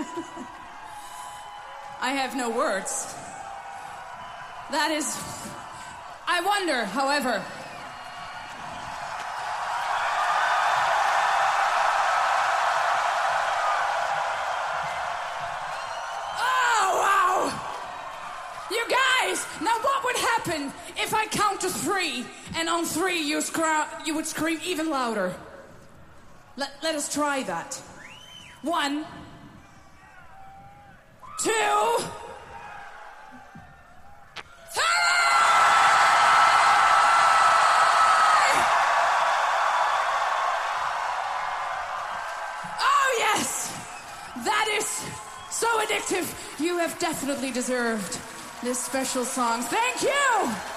I have no words. That is... I wonder, however... Oh, wow! You guys, now what would happen if I count to 3, and on 3 you would scream even louder? Let us try that. 1, 2... Oh, yes! That is so addictive. You have definitely deserved this special song. Thank you!